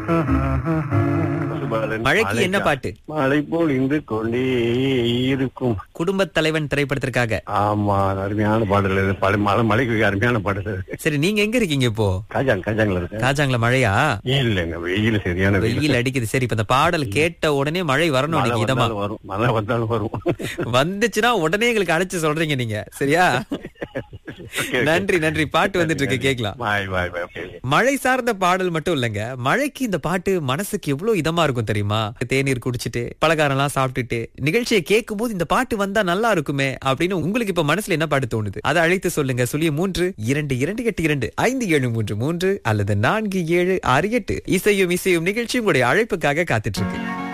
மழைக்கு என்ன பாட்டு? மழை போல் இன்று கொண்டே இருக்கும். குடும்பத் தலைவன் திரைப்படத்திற்காக. ஆமா, அருமையான பாடல் இது. மழைக்கு அருமையான பாடல் இது. சரி, நீங்க எங்க இருக்கீங்க இப்போ? காஜாங்கல இருக்கு. காஜாங்கல மழையா? இல்லங்க, வெயில் சரியான வெயில் அடிக்குது. சரி, இப்ப இந்த பாடல் கேட்ட உடனே மழை வரணும். நீங்க இதமா வரும், மழை வந்தாலும் வரும். வந்துச்சுன்னா உடனே எங்களுக்கு அழைச்சு சொல்றீங்க நீங்க, சரியா? நன்றி நன்றி. பாட்டு வந்துட்டு இருக்கு, கேக்கலாம். மழை சார்ந்த பாடல் மட்டும் இல்லங்க, மழைக்கு இந்த பாட்டு மனசுக்கு எவ்வளவு இதமா இருக்கும் தெரியுமா? தேநீர் குடிச்சிட்டு பலகாரம் எல்லாம் சாப்பிட்டுட்டு நிகழ்ச்சியை கேட்கும் போது இந்த பாட்டு வந்தா நல்லா இருக்குமே அப்படின்னு உங்களுக்கு இப்ப மனசுல என்ன பாட்டு தோணுது? அதை அழைத்து சொல்லுங்க. 0322825733 அல்லது 4768. இசையும் நிகழ்ச்சி உங்களுடைய அழைப்புக்காக காத்துட்டு இருக்கு.